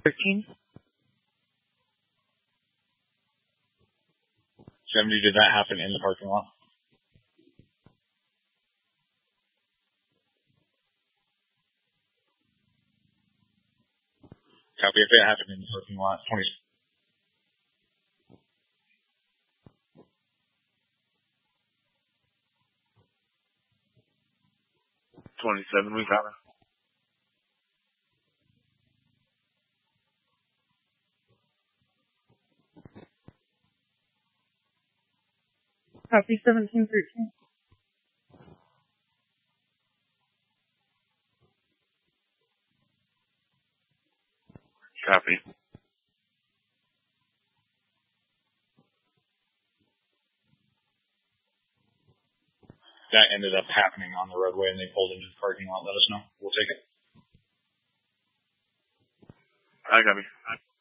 13. 70, did that happen in the parking lot? Copy. If it happened in the parking lot, 20. 27, we got it. Copy 1713. Copy. That ended up happening on the roadway and they pulled into the parking lot. Let us know. We'll take it. I copy.